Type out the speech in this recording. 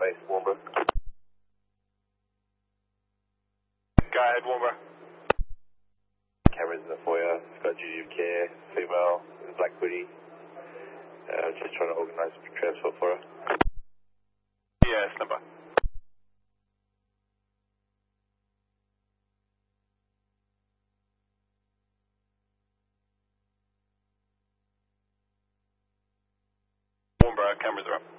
base, Warnbro. Go ahead, Warnbro. Cameras in the foyer, got duty of care, female, in a black hoodie. Just trying to organise transport for her. Yeah, stand by. Warnbro, cameras are up.